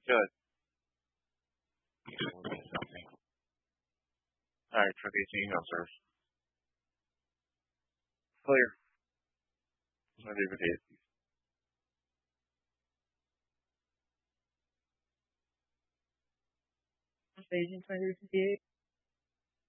Good. We'll get something. All right, Truck 18, go, sir. Clear. Ready for the Station 2358.